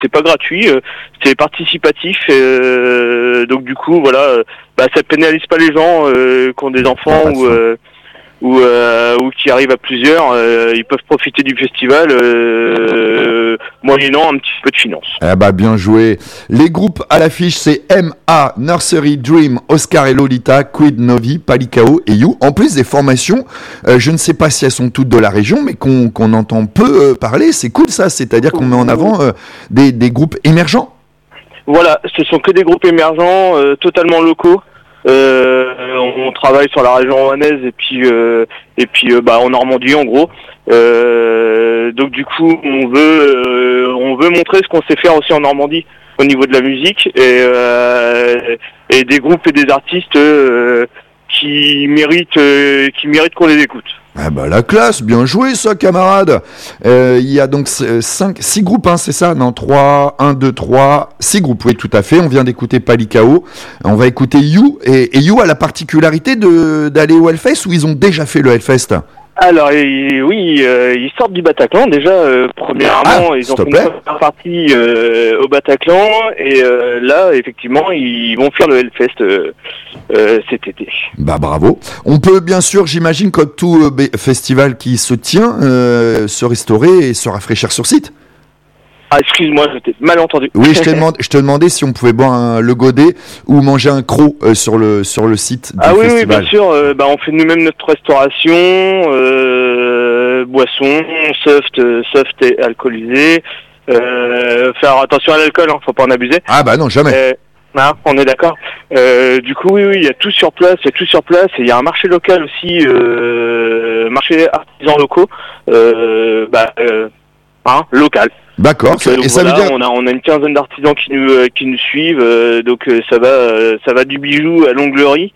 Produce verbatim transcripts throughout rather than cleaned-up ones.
c'est pas gratuit, euh, c'est participatif. Euh, donc du coup, voilà, euh, bah, ça pénalise pas les gens euh, qui ont des enfants ou euh, ou, euh, ou qui arrivent à plusieurs. Euh, ils peuvent profiter du festival euh, moyennant un petit peu de finances. Eh bah bien joué. Les groupes à l'affiche, c'est M A, Nursery, Dream, Oscar et Lolita, Quid, Novi, Palikao et You. En plus des formations, euh, je ne sais pas si elles sont toutes de la région, mais qu'on qu'on entend peu euh, parler. C'est cool ça, c'est-à-dire qu'on met en avant euh, des, des groupes émergents. Voilà, ce sont que des groupes émergents, euh, totalement locaux. Euh, on travaille sur la région rouennaise et puis euh, et puis euh, bah en Normandie en gros. Euh, donc du coup on veut euh, on veut montrer ce qu'on sait faire aussi en Normandie au niveau de la musique et euh, et des groupes et des artistes euh, qui méritent euh, qui méritent qu'on les écoute. Ah bah la classe, bien joué ça camarade. Euh, il y a donc cinq, six groupes, hein, c'est ça? Non, trois, un, deux, trois, six groupes, oui tout à fait. On vient d'écouter Palikao, on va écouter You, et, et You a la particularité de, d'aller au Hellfest ou ils ont déjà fait le Hellfest? Alors et, oui, euh, ils sortent du Bataclan déjà. Euh, premièrement, ah, ils ont fait une première partie euh, au Bataclan et euh, là, effectivement, ils vont faire le Hellfest euh, euh, cet été. Bah bravo. On peut bien sûr, j'imagine, comme tout euh, festival qui se tient, euh, se restaurer et se rafraîchir sur site. Ah, excuse-moi, je t'ai mal entendu. Oui, je te, demande, je te demandais si on pouvait boire un, le godet ou manger un croc euh, sur le sur le site du ah, oui, festival. Ah oui, bien sûr. Euh, bah, on fait nous-mêmes notre restauration, euh, boissons, soft, euh, soft et alcoolisé. Euh, faire attention à l'alcool, hein, faut pas en abuser. Ah bah non, jamais. Euh, ah, on est d'accord. Euh, du coup, oui, oui, il y a tout sur place, il y a tout sur place, et il y a un marché local aussi, euh, marché artisans locaux, euh, bah, euh, hein, local. D'accord. Donc, euh, donc et ça voilà, veut dire on a on a une quinzaine d'artisans qui nous euh, qui nous suivent, euh, donc euh, ça va euh, ça va du bijou à l'onglerie,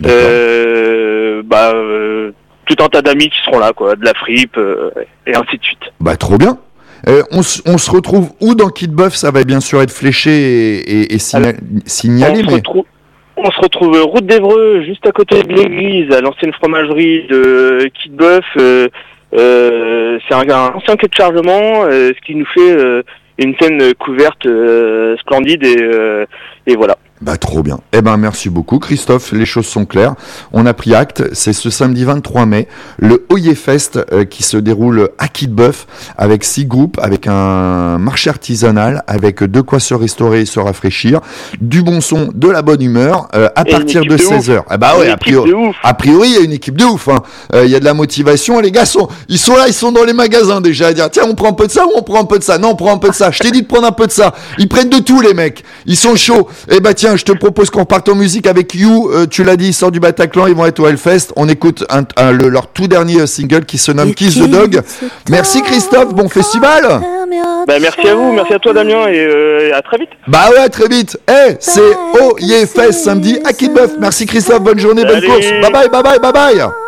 euh, bah euh, tout un tas d'amis qui seront là quoi, de la fripe euh, et ainsi de suite. Bah trop bien. Euh, on, s- on se retrouve où dans Kid Buff? Ça va bien sûr être fléché et, et, et signa- Alors, signalé, on, se mais retrouve, on se retrouve route d'Evreux, juste à côté de l'église, à l'ancienne fromagerie de Kid Buff. Euh, euh, c'est un, un ancien quai de chargement, euh, ce qui nous fait euh, une scène couverte euh, splendide et, euh, et voilà. bah trop bien. Eh ben merci beaucoup Christophe, les choses sont claires. On a pris acte, c'est ce samedi vingt-trois mai, le Oye Fest euh, qui se déroule à Kid Buff avec six groupes, avec un marché artisanal, avec de quoi se restaurer et se rafraîchir, du bon son, de la bonne humeur, euh, à Et partir une de équipe de seize heures. Ah bah Une ouais, a équipe priori, de ouf. a priori, il y a une équipe de ouf. Hein. Euh, Il y a de la motivation, les gars sont, ils sont là, ils sont dans les magasins déjà à dire tiens on prend un peu de ça ou on prend un peu de ça. Non, on prend un peu de ça. Je t'ai dit de prendre un peu de ça. Ils prennent de tout les mecs. Ils sont chauds. Eh bah tiens, je te propose qu'on parte en musique avec You. Euh, tu l'as dit, ils sortent du Bataclan, ils vont être au Hellfest. On écoute un, un, le, leur tout dernier single qui se nomme Kiss the Dog. Merci Christophe, bon festival. Bah, merci à vous, merci à toi Damien et euh, à très vite. Bah ouais, très vite. Eh, hey, c'est Oye Fest samedi à Kid Buff. Merci Christophe, bonne journée, bonne Salut. course. Bye bye, bye bye, bye bye.